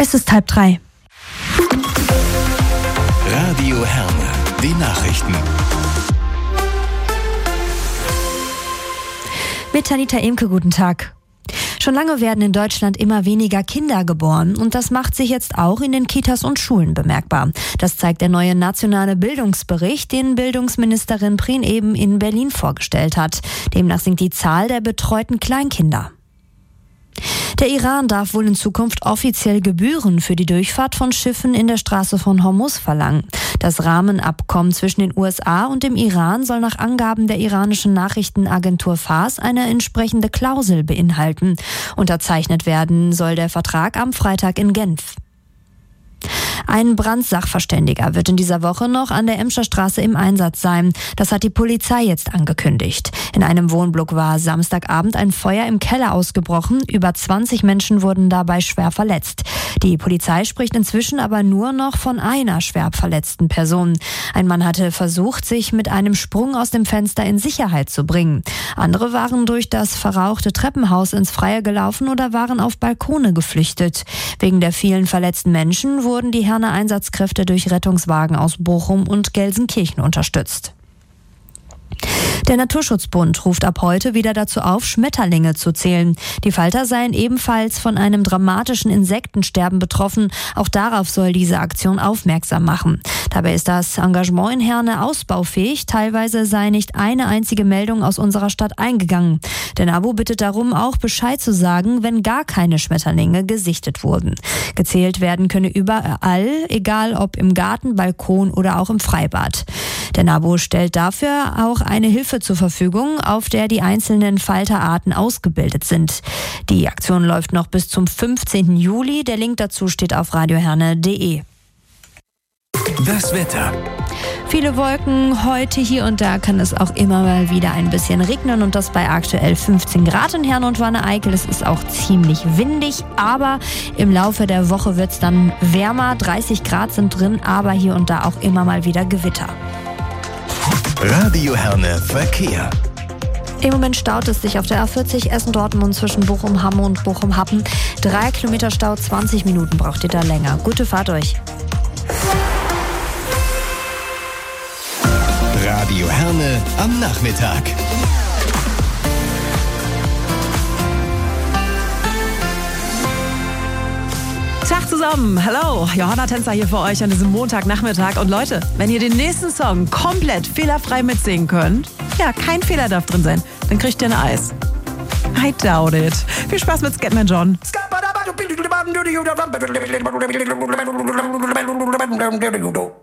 Es ist 2:30. Radio Herne, die Nachrichten. Mit Tanita Imke, guten Tag. Schon lange werden in Deutschland immer weniger Kinder geboren und das macht sich jetzt auch in den Kitas und Schulen bemerkbar. Das zeigt der neue nationale Bildungsbericht, den Bildungsministerin Prien eben in Berlin vorgestellt hat. Demnach sinkt die Zahl der betreuten Kleinkinder. Der Iran darf wohl in Zukunft offiziell Gebühren für die Durchfahrt von Schiffen in der Straße von Hormuz verlangen. Das Rahmenabkommen zwischen den USA und dem Iran soll nach Angaben der iranischen Nachrichtenagentur Fars eine entsprechende Klausel beinhalten. Unterzeichnet werden soll der Vertrag am Freitag in Genf. Ein Brandsachverständiger wird in dieser Woche noch an der Emscher Straße im Einsatz sein. Das hat die Polizei jetzt angekündigt. In einem Wohnblock war Samstagabend ein Feuer im Keller ausgebrochen. Über 20 Menschen wurden dabei schwer verletzt. Die Polizei spricht inzwischen aber nur noch von einer schwer verletzten Person. Ein Mann hatte versucht, sich mit einem Sprung aus dem Fenster in Sicherheit zu bringen. Andere waren durch das verrauchte Treppenhaus ins Freie gelaufen oder waren auf Balkone geflüchtet. Wegen der vielen verletzten Menschen wurden die Herner Einsatzkräfte durch Rettungswagen aus Bochum und Gelsenkirchen unterstützt. Der Naturschutzbund ruft ab heute wieder dazu auf, Schmetterlinge zu zählen. Die Falter seien ebenfalls von einem dramatischen Insektensterben betroffen. Auch darauf soll diese Aktion aufmerksam machen. Dabei ist das Engagement in Herne ausbaufähig. Teilweise sei nicht eine einzige Meldung aus unserer Stadt eingegangen. Der NABU bittet darum, auch Bescheid zu sagen, wenn gar keine Schmetterlinge gesichtet wurden. Gezählt werden könne überall, egal ob im Garten, Balkon oder auch im Freibad. Der NABU stellt dafür auch eine Hilfe zur Verfügung, auf der die einzelnen Falterarten ausgebildet sind. Die Aktion läuft noch bis zum 15. Juli. Der Link dazu steht auf radioherne.de. Das Wetter. Viele Wolken, heute hier und da kann es auch immer mal wieder ein bisschen regnen und das bei aktuell 15 Grad in Herne und Wanne-Eickel. Es ist auch ziemlich windig, aber im Laufe der Woche wird es dann wärmer. 30 Grad sind drin, aber hier und da auch immer mal wieder Gewitter. Radio Herne Verkehr. Im Moment staut es sich auf der A40 Essen-Dortmund zwischen Bochum-Hamme und Bochum-Happen. 3 Kilometer Stau, 20 Minuten braucht ihr da länger. Gute Fahrt euch. Radio Herne am Nachmittag. Tag zusammen, hallo, Johanna Tänzer hier für euch an diesem Montagnachmittag. Und Leute, wenn ihr den nächsten Song komplett fehlerfrei mitsingen könnt, ja, kein Fehler darf drin sein, dann kriegt ihr ein Eis. I doubt it. Viel Spaß mit Scatman John.